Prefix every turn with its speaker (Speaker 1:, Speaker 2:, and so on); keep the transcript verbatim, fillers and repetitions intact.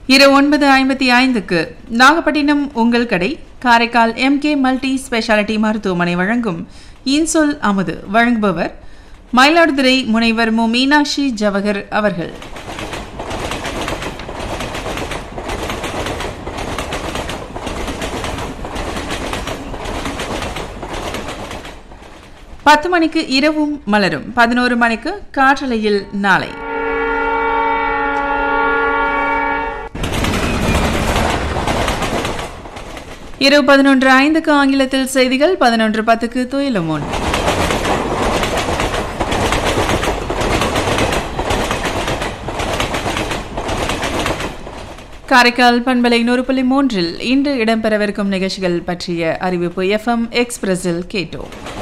Speaker 1: இரவு ஒன்பது ஐம்பத்தி ஐந்துக்கு நாகப்பட்டினம் உங்கள் கடை காரைக்கால் எம்கே மல்டி ஸ்பெஷாலிட்டி மருத்துவமனை வழங்கும் இன்சொல் அமுது. வழங்குபவர் மயிலாடுதுறை முனைவர் மு மீனாட்சி ஜவஹர் அவர்கள். பத்து மணிக்கு இரவும் மலரும். பதினோரு மணிக்கு காற்றலையில் நாளை. இரவு பதினொன்று ஐந்துக்கு ஆங்கிலத்தில் செய்திகள். பதினொன்று பத்துக்கு துயிலுமுன். காரைக்கால் பண்பலை நூறு புள்ளி மூன்றில் இன்று இடம்பெறவிருக்கும் நிகழ்ச்சிகள் பற்றிய அறிவிப்பு எஃப் எம் எக்ஸ்பிரஸில் கேட்டோம்.